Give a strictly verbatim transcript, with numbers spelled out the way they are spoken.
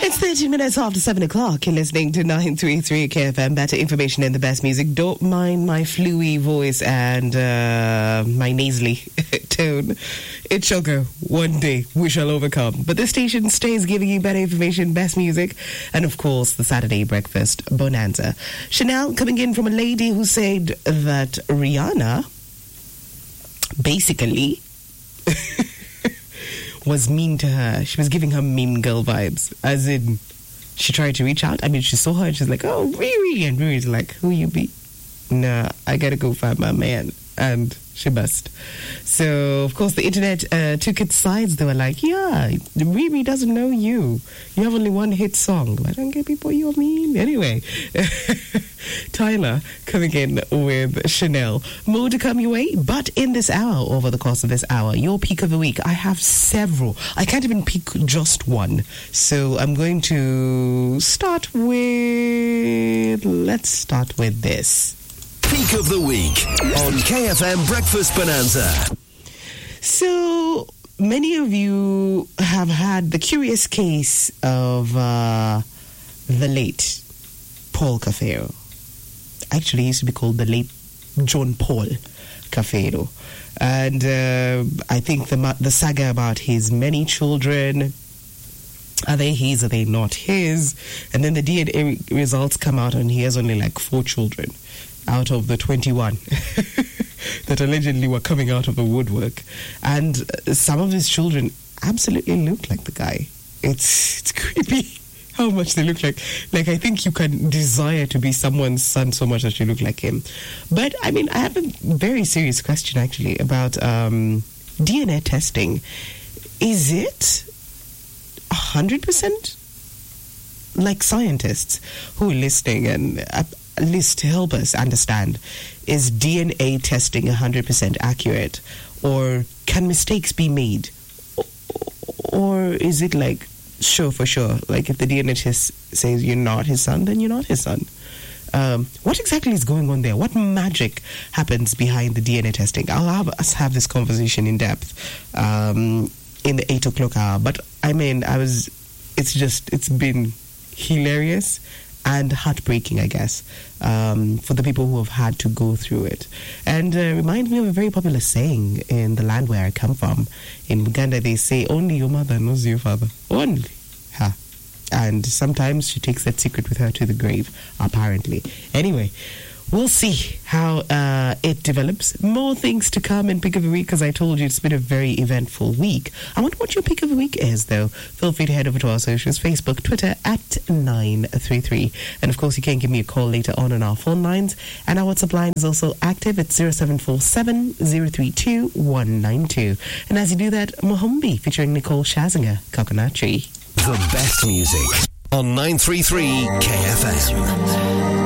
It's thirteen minutes after seven o'clock. You're listening to nine three three K F M. Better information and the best music. Don't mind my fluey voice and uh, my nasally tone. It shall go. One day we shall overcome. But this station stays giving you better information, best music, and of course the Saturday breakfast bonanza. Chanel coming in from a lady who said that Rihanna basically was mean to her. She was giving her mean girl vibes. As in, she tried to reach out. I mean, she saw her and she's like, oh, Riri. And Riri's like, who you be? Nah, I gotta go find my man. And she must. So, of course, the internet uh, took its sides. They were like, yeah, Riri doesn't know you. You have only one hit song. I don't get people you mean. Anyway, Tyler coming in with Chanel. More to come your way. But in this hour, over the course of this hour, your peak of the week, I have several. I can't even pick just one. So I'm going to start with, let's start with this. Peak of the week on K F M Breakfast Bonanza. So many of you have had the curious case of uh, the late Paul Cafero. Actually, he used to be called the late John Paul Cafero. And uh, I think the, the saga about his many children, are they his, are they not his? And then the D N A results come out and he has only like four children out of the twenty-one that allegedly were coming out of the woodwork. And some of his children absolutely look like the guy. It's it's creepy how much they look like. Like, I think you can desire to be someone's son so much that you look like him. But, I mean, I have a very serious question, actually, about um, D N A testing. Is it one hundred percent? Like scientists who are listening and... Uh, at least to help us understand, is D N A testing one hundred percent accurate, or can mistakes be made, or is it like sure for sure, like if the D N A test says you're not his son, then you're not his son? Um, what exactly is going on there? What magic happens behind the D N A testing? I'll have us have this conversation in depth um, in the eight o'clock hour. But I mean, I was, it's just, it's been hilarious and heartbreaking, I guess, um, for the people who have had to go through it. And uh, reminds me of a very popular saying in the land where I come from. In Uganda, they say, only your mother knows your father. Only her. And sometimes she takes that secret with her to the grave, apparently. Anyway, we'll see how uh, it develops. More things to come in Pick of the Week, because I told you it's been a very eventful week. I wonder what your Pick of the Week is, though. Feel free to head over to our socials, Facebook, Twitter, at nine three three. And, of course, you can give me a call later on on our phone lines. And our WhatsApp line is also active at zero seven four seven, zero three two, one nine two. And as you do that, Mohombi featuring Nicole Scherzinger, Coconut Tree. The best music on nine three three K F M.